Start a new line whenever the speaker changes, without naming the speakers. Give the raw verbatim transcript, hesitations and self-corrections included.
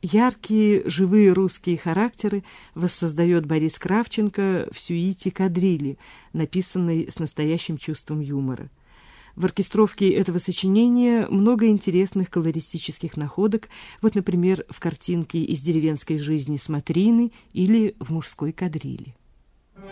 Яркие, живые русские характеры воссоздает Борис Кравченко в сюите «Кадрили», написанной с настоящим чувством юмора. В оркестровке этого сочинения много интересных колористических находок, вот, например, в картинке из деревенской жизни «Смотрины» или в мужской кадрили.